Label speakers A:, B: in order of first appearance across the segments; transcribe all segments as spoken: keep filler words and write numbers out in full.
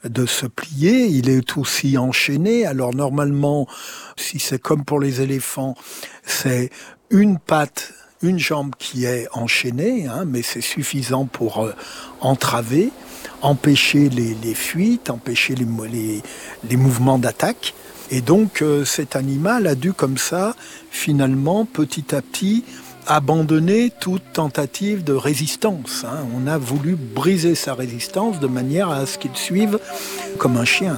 A: de se plier. Il est aussi enchaîné. Alors normalement, si c'est comme pour les éléphants, c'est une patte, une jambe qui est enchaînée, hein, mais c'est suffisant pour euh, entraver, empêcher les, les fuites, empêcher les, les, les mouvements d'attaque. Et donc euh, cet animal a dû comme ça, finalement, petit à petit, abandonner toute tentative de résistance. Hein. On a voulu briser sa résistance de manière à ce qu'il suive comme un chien.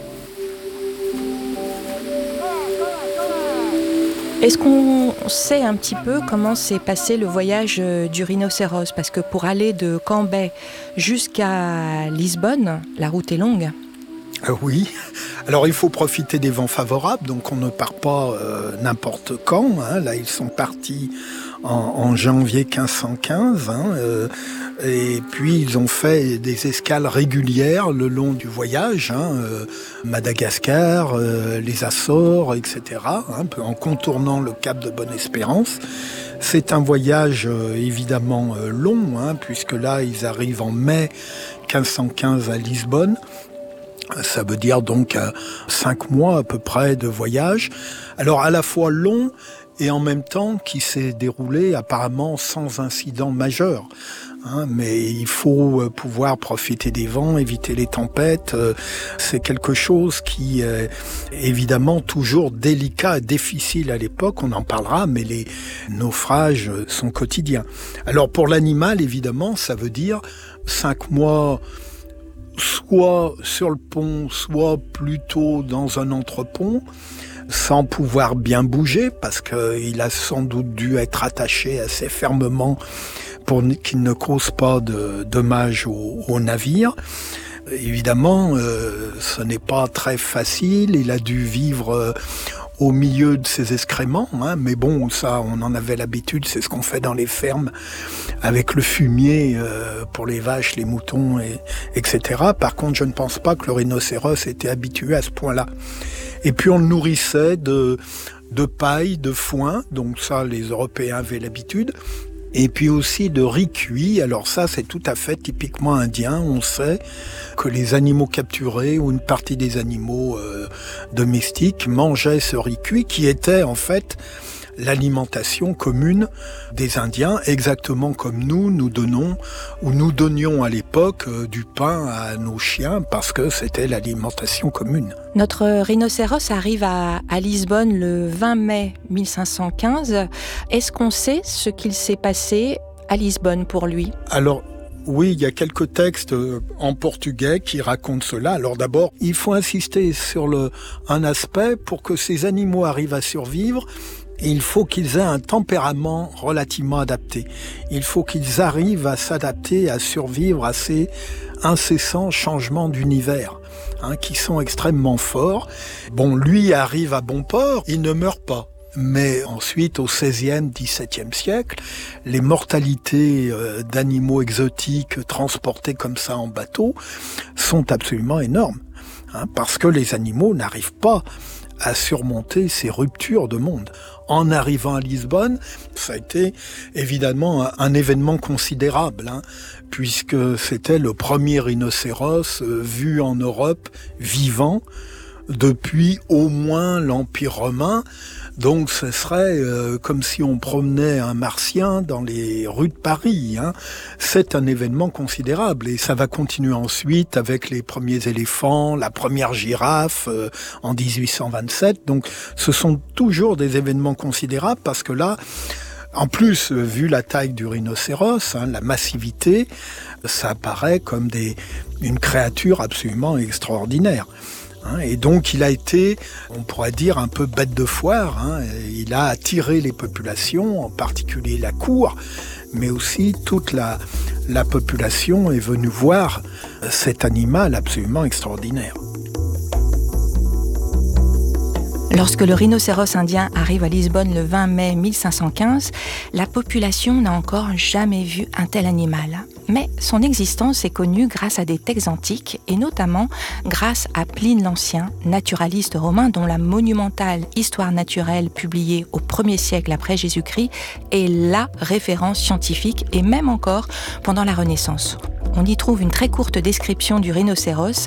B: Est-ce qu'on sait un petit peu comment s'est passé le voyage du rhinocéros ? Parce que pour aller de Cambrai jusqu'à Lisbonne, la route est longue.
A: Euh, oui. Alors il faut profiter des vents favorables, donc on ne part pas euh, n'importe quand. Hein. Là, ils sont partis en, en janvier quinze cent quinze. Hein, euh, et puis ils ont fait des escales régulières le long du voyage, hein, euh, Madagascar, euh, les Açores, et cetera, hein, en contournant le cap de Bonne-Espérance. C'est un voyage euh, évidemment euh, long, hein, puisque là ils arrivent en mai quinze cent quinze à Lisbonne. Ça veut dire donc euh, cinq mois à peu près de voyage. Alors à la fois long et en même temps qui s'est déroulé apparemment sans incident majeur. Hein, mais il faut euh, pouvoir profiter des vents, éviter les tempêtes. Euh, c'est quelque chose qui est évidemment toujours délicat et difficile à l'époque. On en parlera, mais les naufrages sont quotidiens. Alors pour l'animal, évidemment, ça veut dire cinq mois soit sur le pont, soit plutôt dans un entrepont, sans pouvoir bien bouger, parce qu'il a sans doute dû être attaché assez fermement pour qu'il ne cause pas de dommages au, au navire. Évidemment, euh, ce n'est pas très facile, il a dû vivre euh, au milieu de ses excréments, hein, mais bon, ça, on en avait l'habitude, c'est ce qu'on fait dans les fermes avec le fumier euh, pour les vaches, les moutons, et, etc. Par contre, je ne pense pas que le rhinocéros était habitué à ce point-là. Et puis, on le nourrissait de, de paille, de foin, donc ça, les Européens avaient l'habitude. Et puis aussi de riz cuit. Alors ça, c'est tout à fait typiquement indien. On sait que les animaux capturés ou une partie des animaux euh, domestiques mangeaient ce riz cuit qui était en fait l'alimentation commune des Indiens, exactement comme nous, nous donnons, ou nous donnions à l'époque euh, du pain à nos chiens parce que c'était l'alimentation commune.
B: Notre rhinocéros arrive à, à Lisbonne le vingt mai mille cinq cent quinze. Est-ce qu'on sait ce qu'il s'est passé à Lisbonne pour lui ?
A: Alors, oui, il y a quelques textes en portugais qui racontent cela. Alors d'abord, il faut insister sur le, un aspect pour que ces animaux arrivent à survivre. Il faut qu'ils aient un tempérament relativement adapté. Il faut qu'ils arrivent à s'adapter, à survivre à ces incessants changements d'univers, hein, qui sont extrêmement forts. Bon, lui arrive à bon port, il ne meurt pas. Mais ensuite, au seizième, dix-septième siècle, les mortalités euh, d'animaux exotiques transportés comme ça en bateau sont absolument énormes, hein, parce que les animaux n'arrivent pas à surmonter ces ruptures de monde. En arrivant à Lisbonne, ça a été évidemment un, un événement considérable, hein, puisque c'était le premier rhinocéros euh, vu en Europe vivant depuis au moins l'Empire romain. Donc ce serait euh, comme si on promenait un martien dans les rues de Paris, hein. C'est un événement considérable et ça va continuer ensuite avec les premiers éléphants, la première girafe euh, en dix-huit cent vingt-sept. Donc ce sont toujours des événements considérables parce que là, en plus, vu la taille du rhinocéros, hein, la massivité, ça apparaît comme des, une créature absolument extraordinaire. Et donc il a été, on pourrait dire, un peu bête de foire, hein. Il a attiré les populations, en particulier la cour, mais aussi toute la, la population est venue voir cet animal absolument extraordinaire.
B: Lorsque le rhinocéros indien arrive à Lisbonne le vingt mai mille cinq cent quinze, la population n'a encore jamais vu un tel animal. Mais son existence est connue grâce à des textes antiques et notamment grâce à Pline l'Ancien, naturaliste romain dont la monumentale Histoire naturelle publiée au premier siècle après Jésus-Christ est la référence scientifique et même encore pendant la Renaissance. On y trouve une très courte description du rhinocéros